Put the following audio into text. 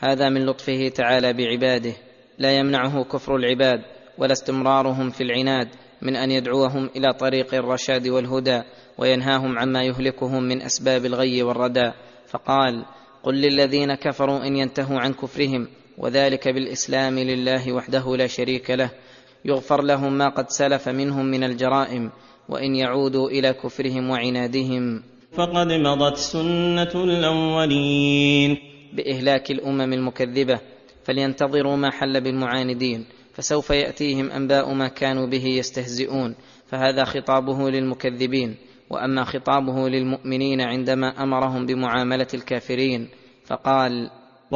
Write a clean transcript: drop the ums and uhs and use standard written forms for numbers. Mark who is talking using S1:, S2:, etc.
S1: هذا من لطفه تعالى بعباده، لا يمنعه كفر العباد ولا استمرارهم في العناد من ان يدعوهم الى طريق الرشاد والهدى وينهاهم عما يهلكهم من اسباب الغي والردى. فقال: قل للذين كفروا ان ينتهوا عن كفرهم وذلك بالاسلام لله وحده لا شريك له يغفر لهم ما قد سلف منهم من الجرائم، وان يعودوا الى كفرهم وعنادهم
S2: فقد مضت سنة الأولين
S1: باهلاك الامم المكذبه، فلينتظروا ما حل بالمعاندين، فسوف ياتيهم انباء ما كانوا به يستهزئون. فهذا خطابه للمكذبين. واما خطابه للمؤمنين عندما امرهم بمعامله الكافرين فقال: